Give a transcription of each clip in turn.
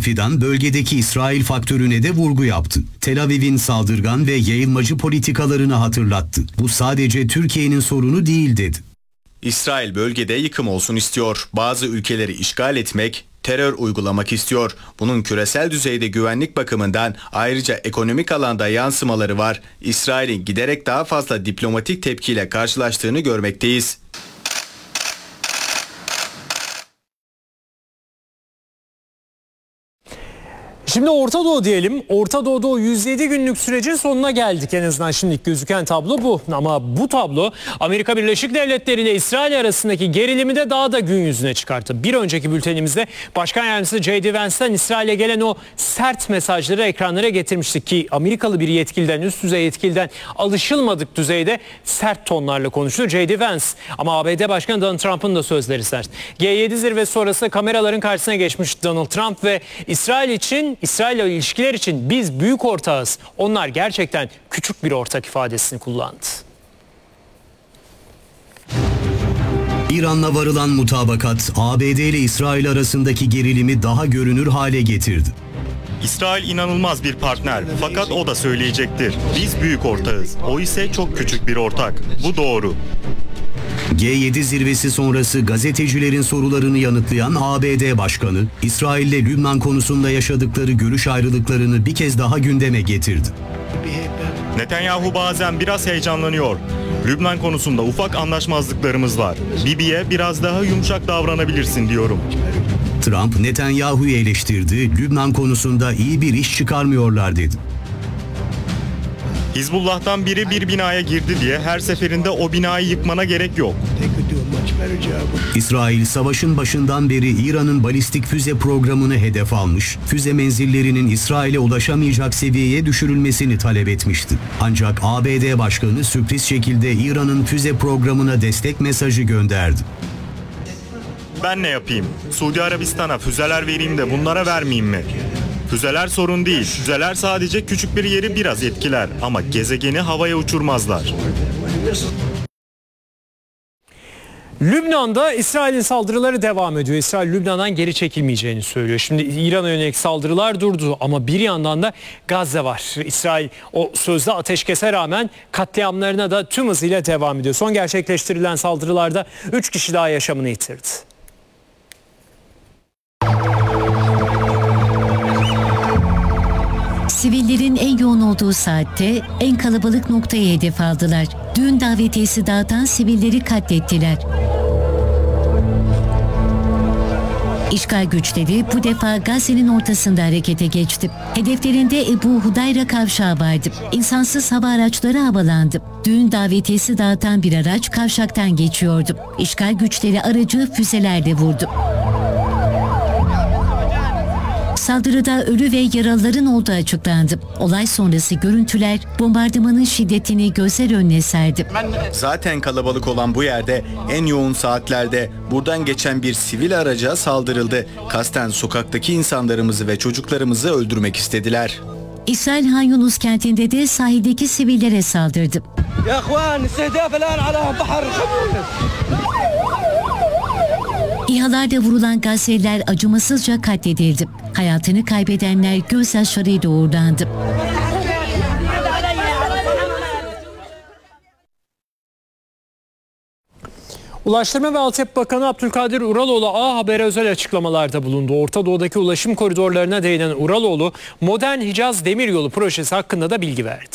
Fidan bölgedeki İsrail faktörüne de vurgu yaptı. Tel Aviv'in saldırgan ve yayılmacı politikalarını hatırlattı. Bu sadece Türkiye'nin sorunu değil dedi. İsrail bölgede yıkım olsun istiyor. Bazı ülkeleri işgal etmek, terör uygulamak istiyor. Bunun küresel düzeyde güvenlik bakımından ayrıca ekonomik alanda yansımaları var. İsrail'in giderek daha fazla diplomatik tepkiyle karşılaştığını görmekteyiz. Şimdi Orta Doğu diyelim. Orta Doğu'da o 107 günlük sürecin sonuna geldik. En azından şimdilik gözüken tablo bu. Ama bu tablo Amerika Birleşik Devletleri ile İsrail arasındaki gerilimi de daha da gün yüzüne çıkarttı. Bir önceki bültenimizde Başkan Yardımcısı J.D. Vance'den İsrail'e gelen o sert mesajları ekranlara getirmiştik ki Amerikalı bir yetkiliden, üst düzey yetkiliden alışılmadık düzeyde sert tonlarla konuştu J.D. Vance. Ama ABD Başkanı Donald Trump'ın da sözleri sert. G7 zirvesi sonrası kameraların karşısına geçmiş Donald Trump ve İsrail ile ilişkiler için biz büyük ortağız. Onlar gerçekten küçük bir ortak ifadesini kullandı. İran'la varılan mutabakat ABD ile İsrail arasındaki gerilimi daha görünür hale getirdi. İsrail inanılmaz bir partner fakat o da söyleyecektir. Biz büyük ortağız. O ise çok küçük bir ortak. Bu doğru. G7 zirvesi sonrası gazetecilerin sorularını yanıtlayan ABD Başkanı, İsrail ile Lübnan konusunda yaşadıkları görüş ayrılıklarını bir kez daha gündeme getirdi. Netanyahu bazen biraz heyecanlanıyor. Lübnan konusunda ufak anlaşmazlıklarımız var. Bibi'ye biraz daha yumuşak davranabilirsin diyorum. Trump, Netanyahu'yu eleştirdi, Lübnan konusunda iyi bir iş çıkarmıyorlar dedi. Hizbullah'tan biri bir binaya girdi diye her seferinde o binayı yıkmana gerek yok. İsrail savaşın başından beri İran'ın balistik füze programını hedef almış, füze menzillerinin İsrail'e ulaşamayacak seviyeye düşürülmesini talep etmişti. Ancak ABD Başkanı sürpriz şekilde İran'ın füze programına destek mesajı gönderdi. Ben ne yapayım? Suudi Arabistan'a füzeler vereyim de bunlara vermeyeyim mi? Füzeler sorun değil. Füzeler sadece küçük bir yeri biraz etkiler ama gezegeni havaya uçurmazlar. Lübnan'da İsrail'in saldırıları devam ediyor. İsrail Lübnan'dan geri çekilmeyeceğini söylüyor. Şimdi İran'a yönelik saldırılar durdu ama bir yandan da Gazze var. İsrail o sözde ateşkese rağmen katliamlarına da tüm hızıyla devam ediyor. Son gerçekleştirilen saldırılarda 3 kişi daha yaşamını yitirdi. Sivillerin en yoğun olduğu saatte en kalabalık noktayı hedef aldılar. Düğün davetiyesi dağıtan sivilleri katlettiler. İşgal güçleri bu defa Gazze'nin ortasında harekete geçti. Hedeflerinde Ebu Hudayra kavşağı vardı. İnsansız hava araçları havalandı. Düğün davetiyesi dağıtan bir araç kavşaktan geçiyordu. İşgal güçleri aracı füzelerle vurdu. Saldırıda ölü ve yaralıların olduğu açıklandı. Olay sonrası görüntüler bombardımanın şiddetini gözler önüne serdi. Zaten kalabalık olan bu yerde en yoğun saatlerde buradan geçen bir sivil araca saldırıldı. Kasten sokaktaki insanlarımızı ve çocuklarımızı öldürmek istediler. İsrail Han Yunus kentinde de sahildeki sivillere saldırdı. İHA'larda vurulan Gazze'liler acımasızca katledildi. Hayatını kaybedenler gözyaşlarıyla uğurlandı. Ulaştırma ve Altyapı Bakanı Abdülkadir Uraloğlu A Haber'e özel açıklamalarda bulundu. Orta Doğu'daki ulaşım koridorlarına değinen Uraloğlu, Modern Hicaz Demiryolu projesi hakkında da bilgi verdi.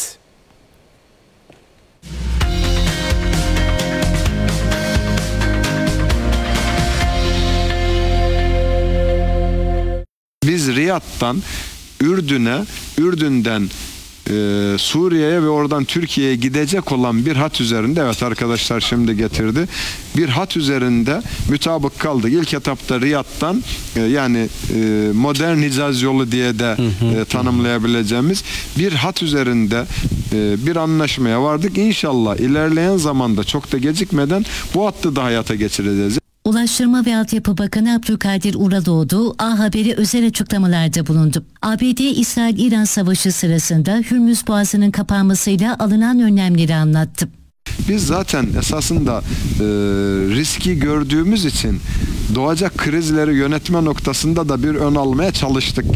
Biz Riyad'dan Ürdün'e, Ürdün'den Suriye'ye ve oradan Türkiye'ye gidecek olan bir hat üzerinde, evet arkadaşlar şimdi getirdi, bir hat üzerinde mutabık kaldık. İlk etapta Riyad'dan yani modern Hicaz yolu diye de tanımlayabileceğimiz bir hat üzerinde bir anlaşmaya vardık. İnşallah ilerleyen zamanda çok da gecikmeden bu hattı da hayata geçireceğiz. Ulaştırma ve Altyapı Bakanı Abdülkadir Uraloğlu A Haber'e özel açıklamalarda bulundu. ABD-İsrail-İran savaşı sırasında Hürmüz Boğazı'nın kapanmasıyla alınan önlemleri anlattı. Biz zaten esasında riski gördüğümüz için doğacak krizleri yönetme noktasında da bir ön almaya çalıştık.